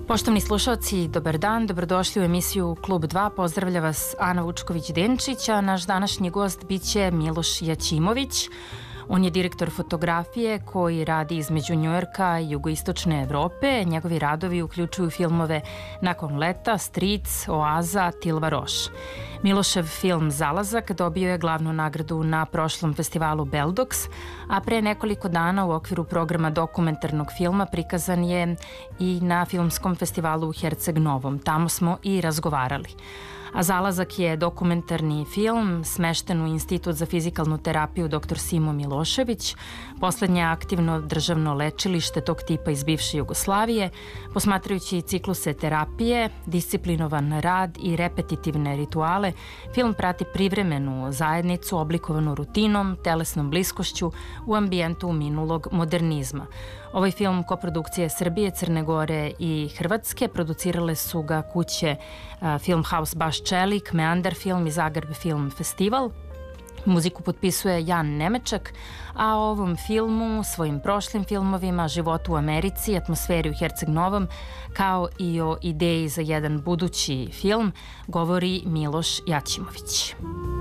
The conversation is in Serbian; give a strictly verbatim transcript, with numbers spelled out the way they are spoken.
Poštovni slušalci, dobar dan, dobrodošli u emisiju Klub dva. Pozdravlja vas Ana Vučković-Denčić, a naš današnji gost biće Miloš Jaćimović. On je direktor fotografije koji radi između Njujorka i jugoistočne Evrope. Njegovi radovi uključuju filmove Nakon leta, Stric, Oaza, Tilva Roš. Milošev film Zalazak dobio je glavnu nagradu na prošlom festivalu Beldox, a pre nekoliko dana u okviru programa dokumentarnog filma prikazan je i na filmskom festivalu u Herceg Novom. Tamo smo i razgovarali. A Zalazak je dokumentarni film smešten u Institut za fizikalnu terapiju doktor Simo Milošević, poslednje aktivno državno lečilište tog tipa iz bivše Jugoslavije. Posmatrajući cikluse terapije, disciplinovan rad i repetitivne rituale, film prati privremenu zajednicu oblikovanu rutinom, telesnom bliskošću u ambijentu minulog modernizma. Ovaj film koprodukcije Srbije, Crne Gore i Hrvatske producirale su ga kuće Film House Baš Čelik, Meandar film i Zagreb Film Festival. Muziku potpisuje Jan Nemečak, a o ovom filmu, svojim prošlim filmovima, životu u Americi, atmosferi u Herceg Novom, kao i o ideji za jedan budući film, govori Miloš Jaćimović.